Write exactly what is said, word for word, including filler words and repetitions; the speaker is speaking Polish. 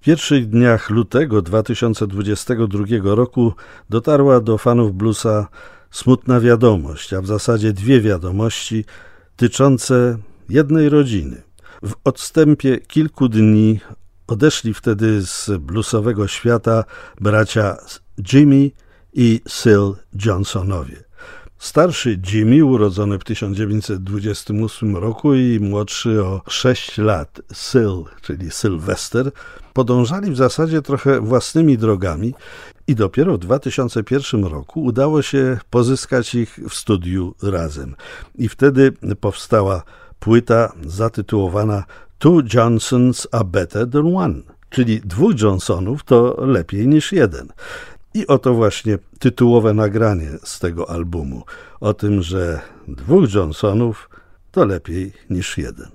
pierwszych dniach lutego dwa tysiące dwudziestego drugiego roku dotarła do fanów bluesa smutna wiadomość, a w zasadzie dwie wiadomości tyczące jednej rodziny. W odstępie kilku dni odeszli wtedy z bluesowego świata bracia Jimmy i Syl Johnsonowie. Starszy Jimmy, urodzony w tysiąc dziewięćset dwudziestym ósmym roku, i młodszy o sześć lat Syl, czyli Sylwester, podążali w zasadzie trochę własnymi drogami i dopiero w dwa tysiące pierwszym roku udało się pozyskać ich w studiu razem. I wtedy powstała płyta zatytułowana Two Johnsons are better than one, czyli dwóch Johnsonów to lepiej niż jeden. I oto właśnie tytułowe nagranie z tego albumu, o tym, że dwóch Johnsonów to lepiej niż jeden.